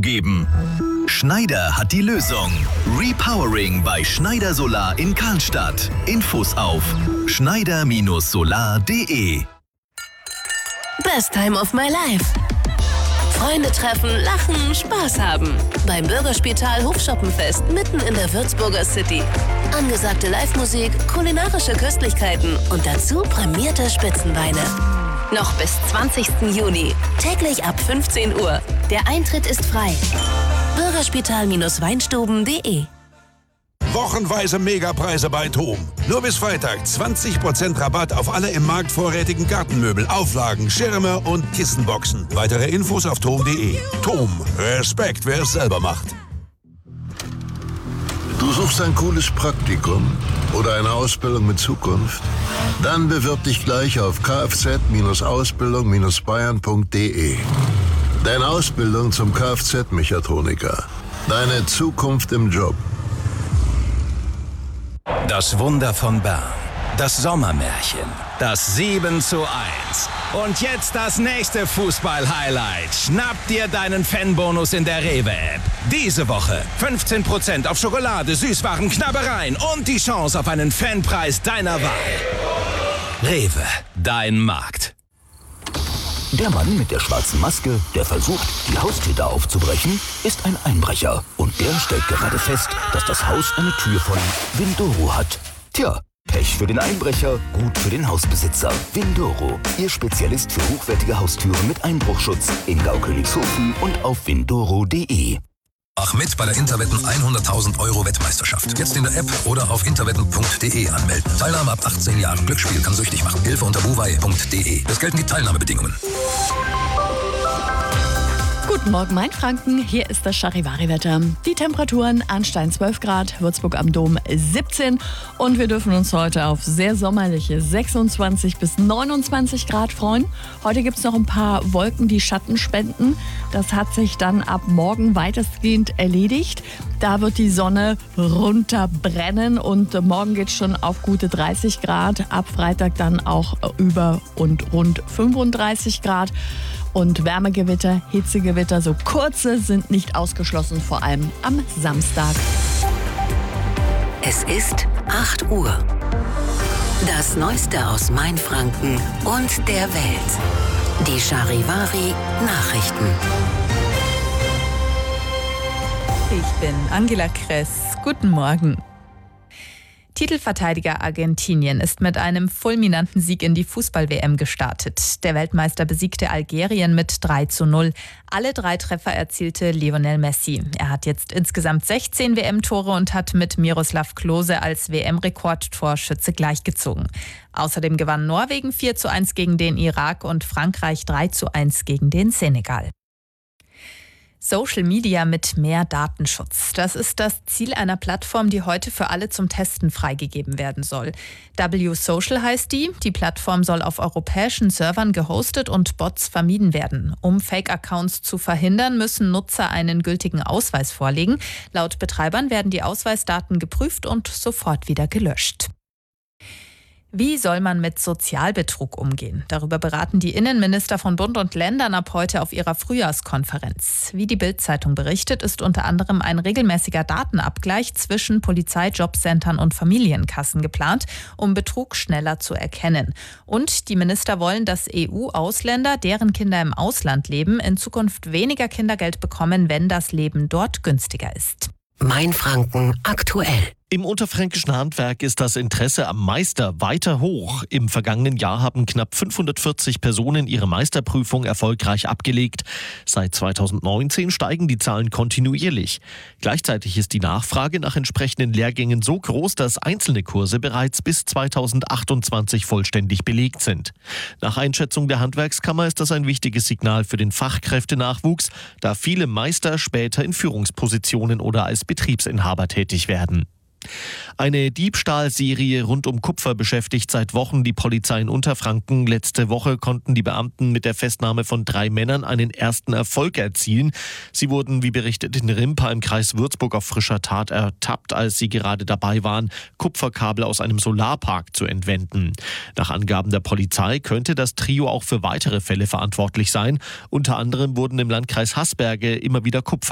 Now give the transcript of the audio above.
geben? Schneider hat die Lösung. Repowering bei Schneider Solar in Karlstadt. Infos auf schneider-solar.de. Best time of my life. Freunde treffen, lachen, Spaß haben. Beim Bürgerspital Hofschoppenfest mitten in der Würzburger City. Angesagte Live-Musik, kulinarische Köstlichkeiten und dazu prämierte Spitzenweine. Noch bis 20. Juni. Täglich ab 15 Uhr. Der Eintritt ist frei. Bürgerspital-weinstuben.de. Wochenweise Megapreise bei TOM. Nur bis Freitag 20% Rabatt auf alle im Markt vorrätigen Gartenmöbel, Auflagen, Schirme und Kissenboxen. Weitere Infos auf tom.de. TOM. Respekt, wer es selber macht. Du suchst ein cooles Praktikum oder eine Ausbildung mit Zukunft? Dann bewirb dich gleich auf kfz-ausbildung-bayern.de. Deine Ausbildung zum Kfz-Mechatroniker. Deine Zukunft im Job. Das Wunder von Bern. Das Sommermärchen. Das 7:1. Und jetzt das nächste Fußball-Highlight. Schnapp dir deinen Fanbonus in der Rewe-App. Diese Woche 15% auf Schokolade, Süßwaren, Knabbereien und die Chance auf einen Fanpreis deiner Wahl. Rewe, dein Markt. Der Mann mit der schwarzen Maske, der versucht, die Haustäter aufzubrechen, ist ein Einbrecher. Und der stellt gerade fest, dass das Haus eine Tür von Windoro hat. Tja, Pech für den Einbrecher, gut für den Hausbesitzer. Windoro, Ihr Spezialist für hochwertige Haustüren mit Einbruchschutz in Gau-Königshofen und auf windoro.de. Mach mit bei der Interwetten 100.000 € Wettmeisterschaft. Jetzt in der App oder auf interwetten.de anmelden. Teilnahme ab 18 Jahren. Glücksspiel kann süchtig machen. Hilfe unter buwei.de. Es gelten die Teilnahmebedingungen. Guten Morgen, Mainfranken. Hier ist das Charivari-Wetter. Die Temperaturen: Arnstein 12 Grad, Würzburg am Dom 17. Und wir dürfen uns heute auf sehr sommerliche 26 bis 29 Grad freuen. Heute gibt es noch ein paar Wolken, die Schatten spenden. Das hat sich dann ab morgen weitestgehend erledigt. Da wird die Sonne runterbrennen und morgen geht es schon auf gute 30 Grad. Ab Freitag dann auch über und rund 35 Grad. Und Wärmegewitter, Hitzegewitter, so kurze sind nicht ausgeschlossen, vor allem am Samstag. Es ist 8 Uhr. Das Neueste aus Mainfranken und der Welt. Die Charivari Nachrichten. Ich bin Angela Kress. Guten Morgen. Titelverteidiger Argentinien ist mit einem fulminanten Sieg in die Fußball-WM gestartet. Der Weltmeister besiegte Algerien mit 3:0. Alle 3 Treffer erzielte Lionel Messi. Er hat jetzt insgesamt 16 WM-Tore und hat mit Miroslav Klose als WM-Rekordtorschütze gleichgezogen. Außerdem gewann Norwegen 4:1 gegen den Irak und Frankreich 3:1 gegen den Senegal. Social Media mit mehr Datenschutz. Das ist das Ziel einer Plattform, die heute für alle zum Testen freigegeben werden soll. W-Social heißt die. Die Plattform soll auf europäischen Servern gehostet und Bots vermieden werden. Um Fake-Accounts zu verhindern, müssen Nutzer einen gültigen Ausweis vorlegen. Laut Betreibern werden die Ausweisdaten geprüft und sofort wieder gelöscht. Wie soll man mit Sozialbetrug umgehen? Darüber beraten die Innenminister von Bund und Ländern ab heute auf ihrer Frühjahrskonferenz. Wie die Bild-Zeitung berichtet, ist unter anderem ein regelmäßiger Datenabgleich zwischen Polizei, Jobcentern und Familienkassen geplant, um Betrug schneller zu erkennen. Und die Minister wollen, dass EU-Ausländer, deren Kinder im Ausland leben, in Zukunft weniger Kindergeld bekommen, wenn das Leben dort günstiger ist. Mainfranken aktuell. Im unterfränkischen Handwerk ist das Interesse am Meister weiter hoch. Im vergangenen Jahr haben knapp 540 Personen ihre Meisterprüfung erfolgreich abgelegt. Seit 2019 steigen die Zahlen kontinuierlich. Gleichzeitig ist die Nachfrage nach entsprechenden Lehrgängen so groß, dass einzelne Kurse bereits bis 2028 vollständig belegt sind. Nach Einschätzung der Handwerkskammer ist das ein wichtiges Signal für den Fachkräftenachwuchs, da viele Meister später in Führungspositionen oder als Betriebsinhaber tätig werden. Eine Diebstahlserie rund um Kupfer beschäftigt seit Wochen die Polizei in Unterfranken. Letzte Woche konnten die Beamten mit der Festnahme von 3 Männern einen ersten Erfolg erzielen. Sie wurden, wie berichtet, in Rimpa im Kreis Würzburg auf frischer Tat ertappt, als sie gerade dabei waren, Kupferkabel aus einem Solarpark zu entwenden. Nach Angaben der Polizei könnte das Trio auch für weitere Fälle verantwortlich sein. Unter anderem wurden im Landkreis Haßberge immer wieder Kupfer